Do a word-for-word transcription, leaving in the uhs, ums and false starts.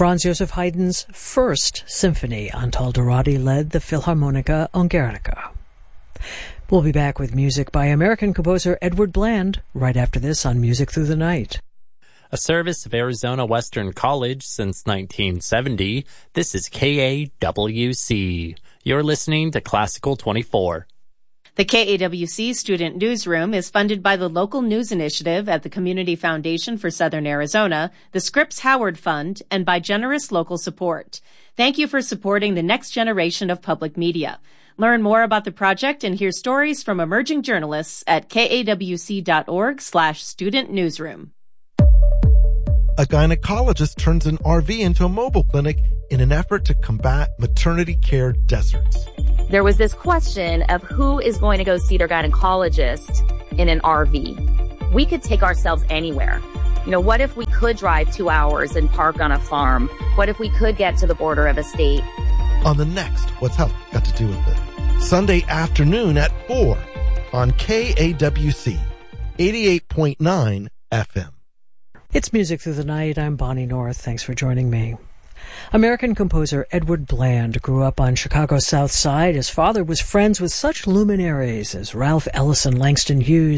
Franz Joseph Haydn's first symphony. Antal Dorati led the Philharmonica Ungarenica. We'll be back with music by American composer Edward Bland right after this on Music Through the Night. A service of Arizona Western College since nineteen seventy, this is K A W C. You're listening to Classical twenty-four. The K A W C Student Newsroom is funded by the Local News Initiative at the Community Foundation for Southern Arizona, the Scripps Howard Fund, and by generous local support. Thank you for supporting the next generation of public media. Learn more about the project and hear stories from emerging journalists at kawc.org slash student newsroom. A gynecologist turns an R V into a mobile clinic in an effort to combat maternity care deserts. There was this question of who is going to go see their gynecologist in an R V. We could take ourselves anywhere. You know, what if we could drive two hours and park on a farm? What if we could get to the border of a state? On the next What's Health Got to Do with It? Sunday afternoon at four on K A W C eighty-eight point nine F M. It's Music Through the Night. I'm Bonnie North. Thanks for joining me. American composer Edward Bland grew up on Chicago's South Side. His father was friends with such luminaries as Ralph Ellison, Langston Hughes,